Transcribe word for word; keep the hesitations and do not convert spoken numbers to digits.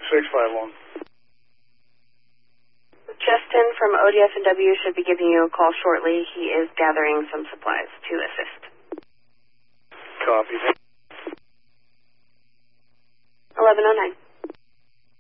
six five one. Justin from O D F and W should be giving you a call shortly. He is gathering some supplies to assist. Copy. eleven oh nine.